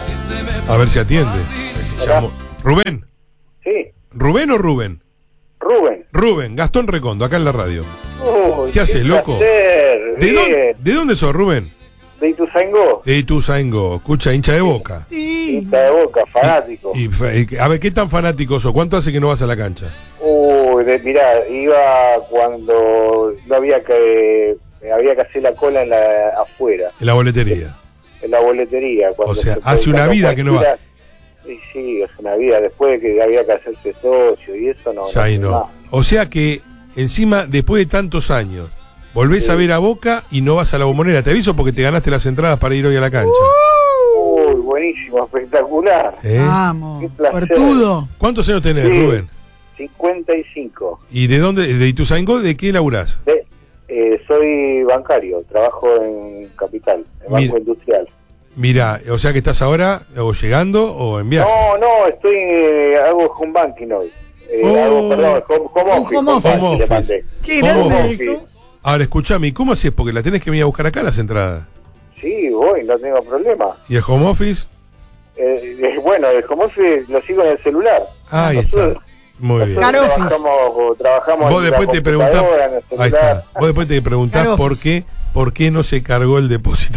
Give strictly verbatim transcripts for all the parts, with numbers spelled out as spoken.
A ver si atiende. Se llamó. ¿Rubén? Sí. ¿Rubén o Rubén? Rubén. Rubén, Gastón Recondo, acá en la radio. Uy, ¿Qué haces, loco? Placer. ¿De, Bien. dónde, ¿De dónde sos, Rubén? De Ituzaingó. De Ituzaingó, escucha, hincha de Boca. Hincha de Boca, fanático. Y, y, a ver, ¿qué tan fanático sos? ¿Cuánto hace que no vas a la cancha? Uy, de, mirá, iba cuando no había que había que hacer la cola en la afuera. En la boletería. En la boletería. O sea, hace una vida que no va. Sí, sí, hace una vida. Después de que había que hacerse socio y eso no. Ya ahí no. no. O sea que, encima, después de tantos años, volvés sí. a ver a Boca y no vas a la Bombonera. Te aviso porque te ganaste las entradas para ir hoy a la cancha. Uy, buenísimo, espectacular. ¿Eh? Vamos, suertudo. ¿Cuántos años tenés, sí, Rubén? cincuenta y cinco. ¿Y de dónde? ¿De Ituzaingó? ¿De qué laburás? De, eh, soy bancario, trabajo en Capital, en Banco Mira, Industrial. Mira, o sea que estás ahora o llegando o en viaje. No, no, estoy eh, hago home banking hoy. Eh, oh, hago, perdón, home, home office. Home office. Home office. ¿Qué grande? Ahora, escuchame, ¿y cómo haces? Porque la tenés que venir a buscar acá las entradas. Sí, voy, no tengo problema. ¿Y el home office? Eh, eh, bueno, el home office lo sigo en el celular. Ah, ahí está. Muy bien. Trabajamos, trabajamos Vos después te preguntás, ahí está. Vos después te preguntás por qué, por qué no se cargó el depósito.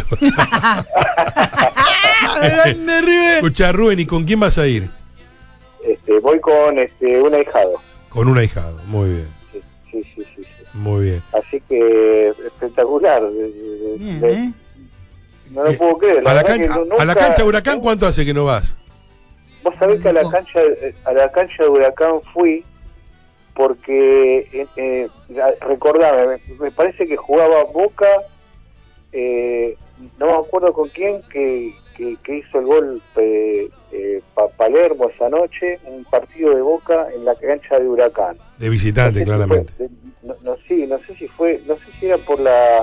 Escuchá, Rubén, ¿y con quién vas a ir? Este, voy con este un ahijado. Con un ahijado, muy bien. Sí, sí, sí, sí, sí. Muy bien. Así que espectacular. Bien, de, ¿eh? No lo eh, puedo creer. La a, la cancha, cancha, nunca, a la cancha Huracán, ¿cuánto hace que no vas? Vos sabés que a la cancha a la cancha de Huracán fui porque eh, eh, recordame, me, me parece que jugaba Boca, eh, no me acuerdo con quién, que, que, que hizo el gol eh, eh, pa, Palermo esa noche, un partido de Boca en la cancha de Huracán. De visitante, no sé claramente. Si fue, no, no, sí, no sé si fue, no sé si era por la...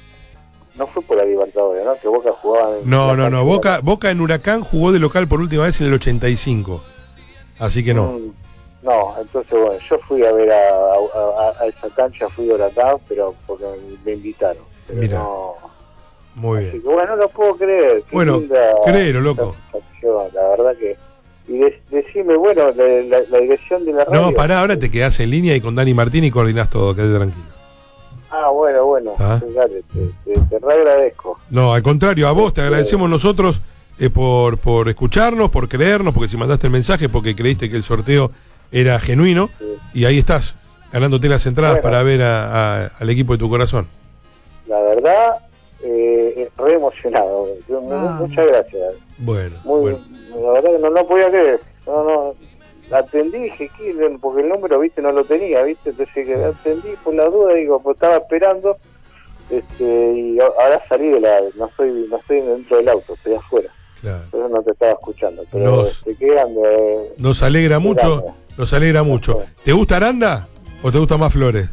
No fue por la Libertadores, ¿no? Que Boca jugaba en... No, no, no. Boca, Boca en Huracán jugó de local por última vez en el ochenta y cinco. Así que no. Mm, no, entonces, bueno, yo fui a ver a, a, a esa cancha, fui a Huracán, pero porque me invitaron. Pero Mira. No... Muy Así bien. que, bueno, no lo puedo creer. Qué bueno, linda, créelo, loco. La verdad que... Y de, decime, bueno, la, la, la dirección de la radio... No, pará, ahora te quedás en línea y con Dani Martín y coordinás todo, quédate tranquilo. Ah, bueno, bueno, ¿Ah? dale, te, te, te re agradezco. No, al contrario, a vos te agradecemos nosotros eh, por, por escucharnos, por creernos, porque si mandaste el mensaje, porque creíste que el sorteo era genuino, sí. Y ahí estás, ganándote las entradas bueno, para ver a, a, al equipo de tu corazón. La verdad, eh, re emocionado, ah. muchas gracias. Bueno, Muy, bueno. La verdad que no, no podía creer, no, no... Atendí, dije, porque el número, viste, no lo tenía, viste, entonces sí. Atendí por la duda, digo, pues estaba esperando, este, y ahora salí de la, no estoy, no estoy dentro del auto, estoy afuera, claro. Entonces no te estaba escuchando, pero nos, te quedan, eh, nos alegra mucho, grande. Nos alegra mucho. ¿Te gusta Aranda o te gusta más Flores?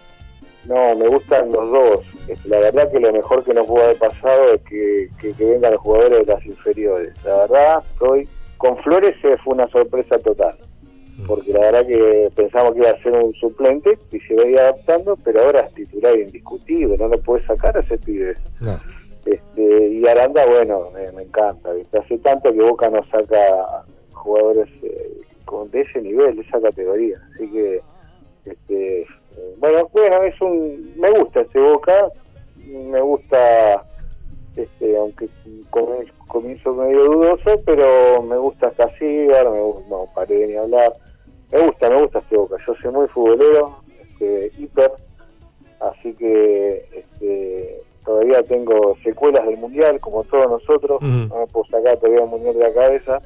No, me gustan los dos. La verdad que lo mejor que nos pudo haber pasado es que, que, que vengan los jugadores de las inferiores. La verdad, estoy... Con Flores eh, fue una sorpresa total, porque la verdad que pensamos que iba a ser un suplente y se veía adaptando, pero ahora es titular indiscutible, no lo puedes sacar a ese pibe. No. Este, y Aranda, bueno, me, me encanta, ¿viste? Hace tanto que Boca no saca jugadores eh, con, de ese nivel, de esa categoría, así que, este, eh, bueno, bueno, es un, me gusta este Boca, me gusta... Este, aunque comienzo medio dudoso, pero me gusta Casíbar, me gusta, no paré ni hablar, me gusta, me gusta este Boca, yo soy muy futbolero, este, hiper, así que este, todavía tengo secuelas del Mundial, como todos nosotros, uh-huh. No me puedo sacar todavía el Mundial de la cabeza,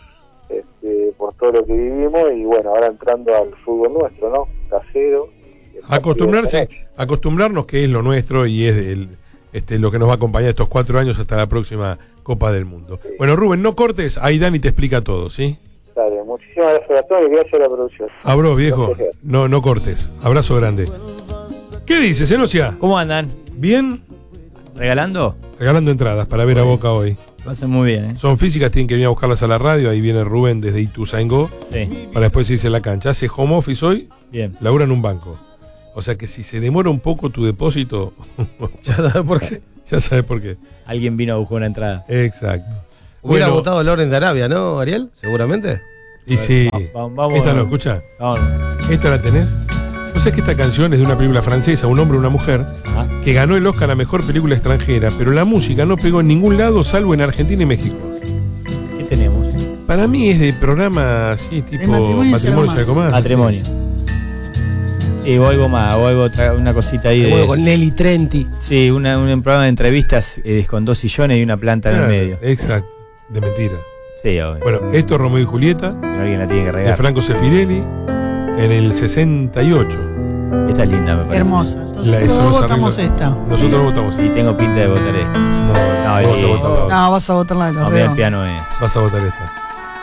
este, por todo lo que vivimos, y bueno, ahora entrando al fútbol nuestro, ¿no? Casero. Acostumbrarse, acostumbrarnos que es lo nuestro y es el... Este, lo que nos va a acompañar estos cuatro años hasta la próxima Copa del Mundo. Sí. Bueno, Rubén, no cortes, ahí Dani te explica todo, ¿sí? Dale, muchísimas gracias a todos y gracias a la producción. Abro, viejo, no, no cortes. Abrazo grande. ¿Qué dices, Zenosia? ¿Cómo andan? ¿Bien? ¿Regalando? Regalando entradas para ver a Boca hoy. Lo hacen muy bien, ¿eh? Son físicas, tienen que venir a buscarlas a la radio. Ahí viene Rubén desde Ituzaingó. Sí. Para después irse a la cancha. Hace home office hoy. Bien. Labura en un banco. O sea que si se demora un poco tu depósito... ¿Ya sabes por qué? Ya sabes por qué. Alguien vino a buscar una entrada. Exacto. Hubiera Bueno. votado Loren de Arabia, ¿no, Ariel? Seguramente. Y sí. Va- vamos- Esta no, escucha. Vamos. Esta la tenés. ¿No sabés que esta canción es de una película francesa, un hombre y una mujer, Ajá. que ganó el Oscar a Mejor Película Extranjera, pero la música no pegó en ningún lado salvo en Argentina y México? ¿Qué tenemos? Para mí es de programa así, tipo Matrimonio y Matrimonio y algo algo más. Matrimonio. Sí, o algo más, o algo, otra- una cosita ahí Bueno, con de. Nelly Trenti. Sí, una, un programa de entrevistas eh, con dos sillones y una planta en el Claro, medio. Exacto, de mentira. Sí, obvio. Bueno, esto es Romeo y Julieta, Pero alguien la tiene que de regar. Franco Sefirelli, en el sesenta y ocho. Esta es linda, me parece. Hermosa. La Entonces de todos Solos votamos Arreglos. esta. Nosotros votamos. Y tengo pinta de votar esta. No, No, vamos y- a votar la otra. No, vas a votar la de los A mí el redondos. piano es. Vas a votar esta.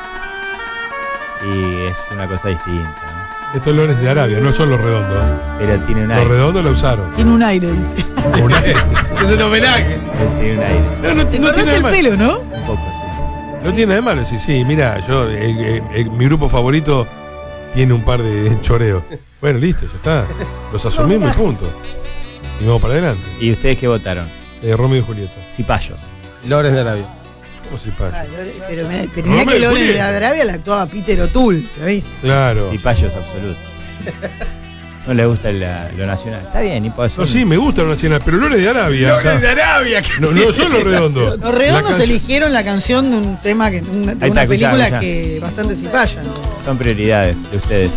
Y es una cosa distinta, ¿no? Estos lones de Arabia, no son los redondos. Pero tiene un Los aire. redondos la usaron. Tiene un aire, dice. Una- Es un homenaje. Tiene un aire. No, no, Te no tiene cortaste nada de el malo. pelo, ¿no? Un poco, sí. No tiene nada de malo. Sí, sí, mira, yo, eh, eh, eh, mi grupo favorito tiene un par de choreos. Bueno, listo, ya está. Los asumimos y punto. Y vamos para adelante. ¿Y ustedes qué votaron? Eh, Romeo y Julieta. Cipayos. Loren de Arabia. ¿Cómo se pasa? Ah, Lore- Pero mirá, pero mirá Romeo que y Loren de Julieta. Arabia la actuaba Peter O'Toole, ¿sabéis? Claro. Cipayos absoluto. No le gusta la- lo nacional. Está bien, y por eso. No, sí, me gusta lo nacional, pero Lones de Arabia. o sea, Arabia. no, no son los redondos. Los redondos La canción- eligieron la canción de un tema que una, de Ahí una está, película escuchá, que bastante cipaya. Son prioridades de ustedes.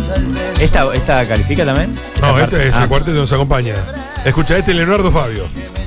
¿Esta, esta califica también? No, Esta este parte- es ah. el cuarteto que nos acompaña. Escucha, este es Leonardo Fabio.